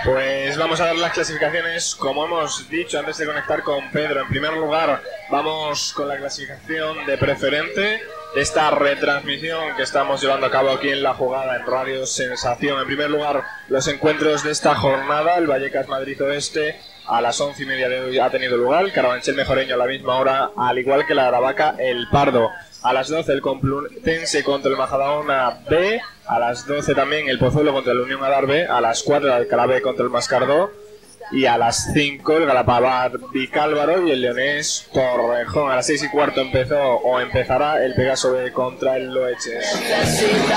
Pues vamos a ver las clasificaciones, como hemos dicho antes de conectar con Pedro. En primer lugar, vamos con la clasificación de preferente de esta retransmisión que estamos llevando a cabo aquí en La Jugada, en Radio Sensación. En primer lugar, los encuentros de esta jornada. El Vallecas Madrid Oeste a las 11:30 de hoy ha tenido lugar. El Carabanchel Mejoreño a la misma hora, al igual que la Aravaca El Pardo. A las 12 el Complutense contra el Majadahonda B. A las 12 también el Pozuelo contra el Unión Adar B. A las 4 el Alcalá B contra el Mascardó. Y a las 5 el Galapagar Vicálvaro y el Leonés Torrejón. A las 6:15 empezará el Pegaso B contra el Loeches.